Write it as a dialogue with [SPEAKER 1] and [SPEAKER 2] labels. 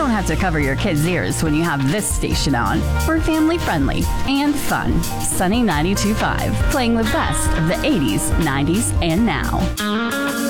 [SPEAKER 1] don't have to cover your kids' ears when you have this station on. We're family friendly and fun. Sunny 92.5, playing the best of the 80s, 90s, and now.